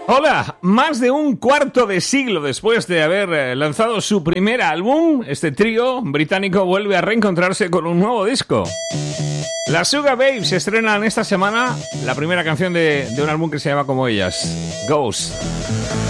Hola, más de un cuarto de siglo después de haber lanzado su primer álbum, este trío británico vuelve a reencontrarse con un nuevo disco. Las Sugababes se estrenan esta semana la primera canción de un álbum que se llama como ellas, Ghost.